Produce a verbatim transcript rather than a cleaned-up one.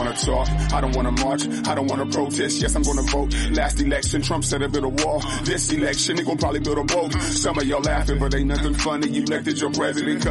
wanna talk, I don't wanna march, I don't wanna protest, yes, I'm gonna vote. Last election, Trump said to build a wall. This election, he gon' probably build a boat. Some of y'all laughing, but ain't nothing funny. You elected your president